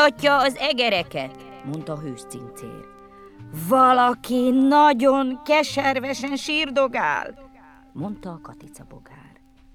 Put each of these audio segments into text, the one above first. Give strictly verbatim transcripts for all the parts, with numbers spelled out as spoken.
Irigytatja az egereket, mondta a hőscincér. Valaki nagyon keservesen sírdogál, mondta a katicabogár.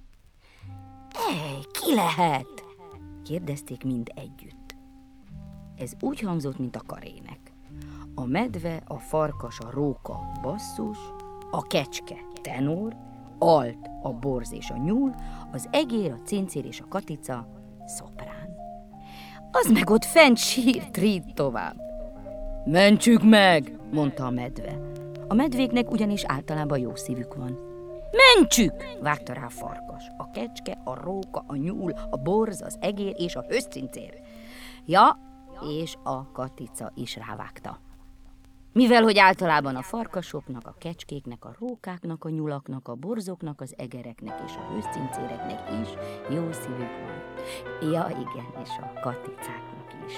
Ej, ki lehet? Kérdezték mind együtt. Ez úgy hangzott, mint a karének. A medve, a farkas, a róka basszus, a kecske tenor, alt, a borz és a nyúl, az egér, a cincér és a katica szoprán. Az meg ott fent sírt rid tovább. Mentsük meg, mondta a medve. A medvéknek ugyanis általában jó szívük van. Mentsük, vágta rá a farkas, a kecske, a róka, a nyúl, a borz, az egér és a hőscincér. Ja, és a katica is rávágta. Mivel, hogy általában a farkasoknak, a kecskéknek, a rókáknak, a nyulaknak, a borzoknak, az egereknek és a hőscincéreknek is jó szívük van. Ja, igen, és a katicáknak is.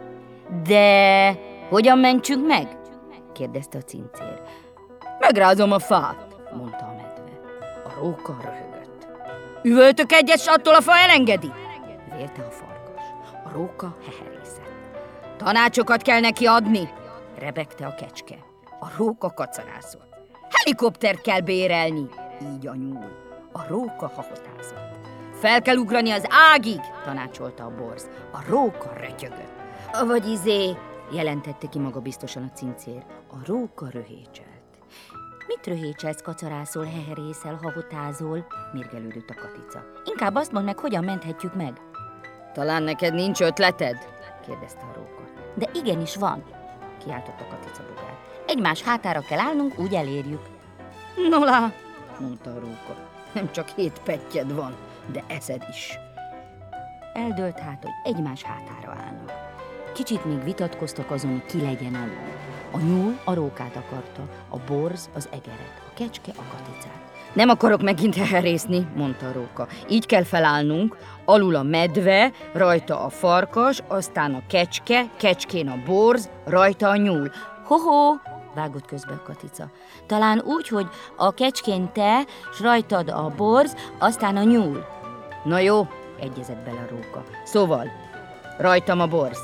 De hogyan mentsünk meg? Kérdezte a cincér. Megrázom a fát, mondta a medve. A róka röhögött. Üvöltök egyet, s attól a fa elengedi? Vélte a farkas. A róka heherészett. Tanácsokat kell neki adni, rebegte a kecske. A róka kacarászott. Helikoptert kell bérelni, így a nyúl. A róka hahotázott. Fel kell ugrani az ágig, tanácsolta a borz. A róka rötyögött. Vagy izé, jelentette ki maga biztosan a cincér. A róka röhécselt. Mit röhécselsz, kacarászol, heherészel, hahotázol? Mérgelődött a katica. Inkább azt mondd meg, hogyan menthetjük meg. Talán neked nincs ötleted? Kérdezte a róka. De igenis van, kiáltott a katicabogár. Egymás hátára kell állnunk, úgy elérjük. Nolá, mondta a róka. Nem csak hét pettyed van, de eszed is. Eldőlt hát, hogy egymás hátára állnak. Kicsit még vitatkoztak azon, ki legyen alul. A nyúl a rókát akarta, a borz az egeret, a kecske a katicát. Nem akarok megint heherészni, mondta a róka. Így kell felállnunk, alul a medve, rajta a farkas, aztán a kecske, kecskén a borz, rajta a nyúl. Ho-ho, vágott közbe a katica. Talán úgy, hogy a kecskén te, s rajtad a borz, aztán a nyúl. Na jó, egyezett bele a róka. Szóval, rajtam a borz.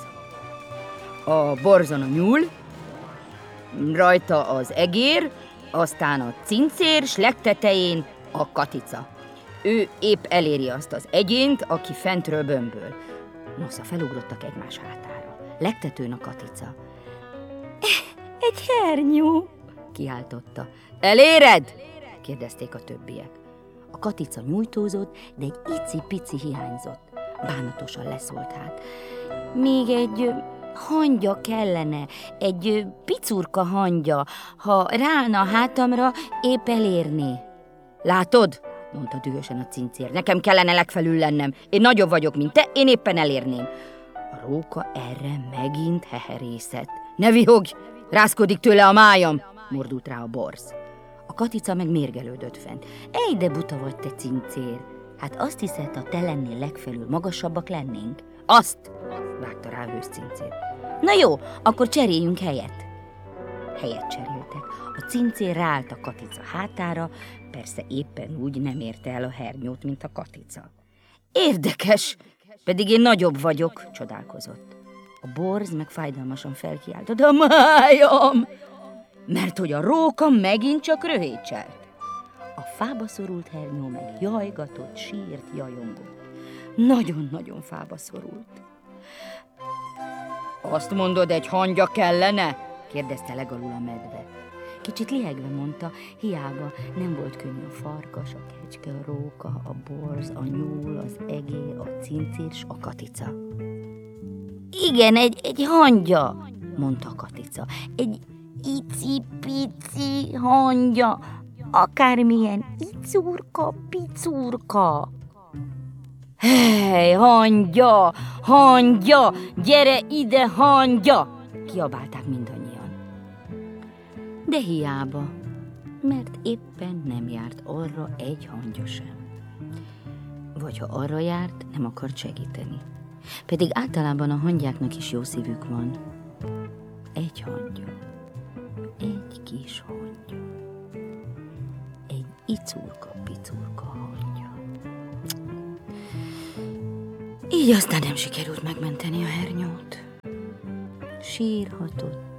A borzon a nyúl, rajta az egér, aztán a cincér, s legtetején a katica. Ő épp eléri azt az egyént, aki fentről bömböl. Nosza, felugrottak egymás hátára. Legtetőn a katica. Egy hernyó, kiáltotta. Eléred? Kérdezték a többiek. A katica nyújtózott, de egy icipici hiányzott. Bánatosan leszólt hát. Még egy hangya kellene, egy picurka hangya, ha ráállna a hátamra, épp elérné. Látod? Mondta dühösen a cincér. Nekem kellene legfelül lennem. Én nagyobb vagyok, mint te, én éppen elérném. A róka erre megint heherészett. Ne vihogj! Rázkodik tőle a májam! Mordult rá a borz. A katica meg mérgelődött fent. Ej, de buta vagy, te cincér! Hát azt hiszed, ha te lennél legfelül, magasabbak lennénk? Azt! Vágta rá a hőscincér. Na jó, akkor cseréljünk helyet. Helyet cseréltek. A cincér ráállt a katica hátára, persze éppen úgy nem érte el a hernyót, mint a katica. Érdekes, pedig én nagyobb vagyok, csodálkozott. A borz meg fájdalmasan felkiáltott. A májam! Mert hogy a róka megint csak röhécselt. A fába szorult hernyó meg jajgatott, sírt, jajongott. Nagyon-nagyon fába szorult. Azt mondod, egy hangya kellene? Kérdezte legalul a medve. Kicsit lihegve mondta, hiába nem volt könnyű a farkas, a kecske, a róka, a borz, a nyúl, az egér, a cincér s a katica. Igen, egy, egy hangya, mondta a katica. Egy icipici hangya, akármilyen icurka, picurka. Hely, hangya, hangya, gyere ide, hangya! Kiabálták mindannyian. De hiába, mert éppen nem járt arra egy hangya sem. Vagy ha arra járt, nem akart segíteni. Pedig általában a hangyáknak is jó szívük van. Egy hangya, egy kis hangya, egy icurka-picurka hangya. Így aztán nem sikerült megmenteni a hernyót. sírhatott,